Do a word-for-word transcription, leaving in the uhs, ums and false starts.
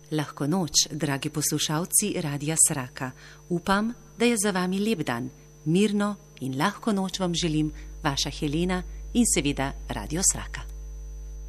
Lahko noč, dragi poslušalci Radia Sraka. Upam, da je za vami lep dan. Mirno in lahko noč vam želim vaša Helena in seveda Radio Sraka.